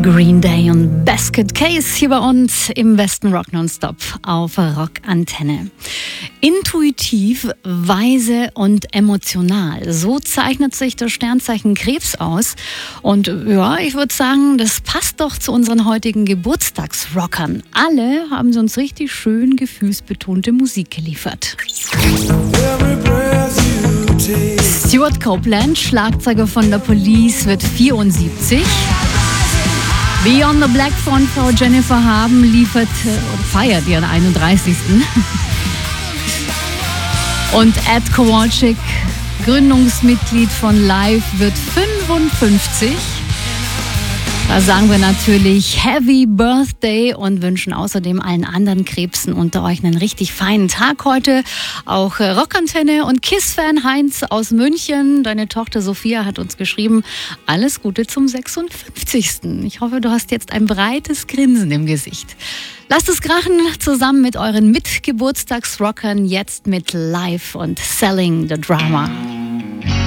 Green Day und Basket Case hier bei uns im Westen Rock Nonstop auf Rockantenne. Intuitiv, weise und emotional. So zeichnet sich das Sternzeichen Krebs aus. Und ja, ich würde sagen, das passt doch zu unseren heutigen Geburtstagsrockern. Alle haben sie uns richtig schön gefühlsbetonte Musik geliefert. Stuart Copeland, Schlagzeuger von The Police, wird 74. Beyond the Black Frontfrau Jennifer Haben liefert und feiert ihren 31. Und Ed Kowalczyk, Gründungsmitglied von Live, wird 55. Da sagen wir natürlich Happy Birthday und wünschen außerdem allen anderen Krebsen unter euch einen richtig feinen Tag heute. Auch Rockantenne und KISS-Fan Heinz aus München, deine Tochter Sophia, hat uns geschrieben, alles Gute zum 56. Ich hoffe, du hast jetzt ein breites Grinsen im Gesicht. Lasst es krachen zusammen mit euren Mitgeburtstagsrockern, jetzt mit Live und Selling the Drama.